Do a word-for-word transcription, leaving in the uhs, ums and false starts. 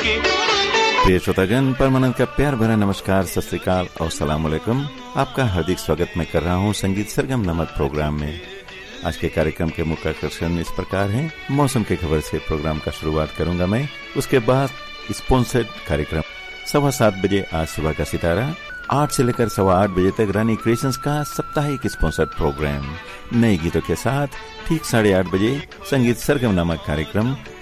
प्रिय श्रोतागण, परमानंद का प्यार भरा नमस्कार, सत श्री अकाल और सलाम अलैकुम। आपका हार्दिक स्वागत मैं कर रहा हूं संगीत सरगम नामक प्रोग्राम में। आज के कार्यक्रम के मुख्य आकर्षण इस प्रकार हैं। मौसम की खबर से प्रोग्राम का शुरुआत करूंगा मैं, उसके बाद स्पॉन्सर्ड कार्यक्रम सवा सात बजे आज सुबह का सितारा, आठ से लेकर सवा आठ बजे तक रानी क्रिएशंस का साप्ताहिक स्पॉन्सर्ड प्रोग्राम नए गीतों के साथ। ठीक साढ़े आठ बजे संगीत सरगम नामक कार्यक्रम,